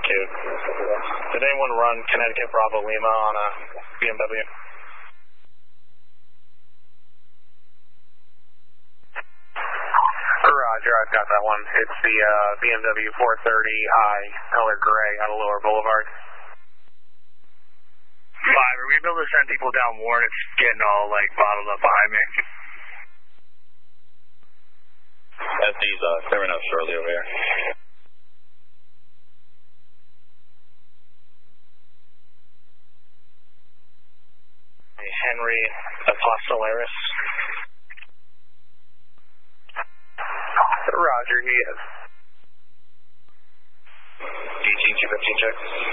Connecticut. Did anyone run Connecticut Bravo Lima on a BMW? Roger, I've got that one. It's the BMW 430i, color gray, on a Lower Boulevard. 5, are we able to send people down Warren? It's getting all, like, bottled up behind me. SD's clearing up shortly over here. Henry Apostolaris. Roger, he is. 18-215 check.